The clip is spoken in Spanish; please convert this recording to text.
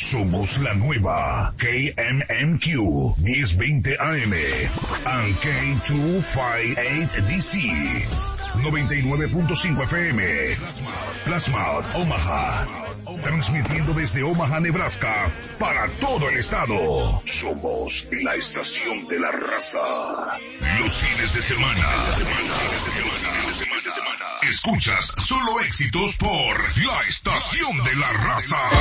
Somos la nueva KMMQ 1020 AM and K258DC 99.5 FM. Plasma Omaha. Transmitiendo desde Omaha, Nebraska, para todo el estado. Somos la estación de la raza. Los fines de semana. Escuchas solo éxitos por la estación de la raza.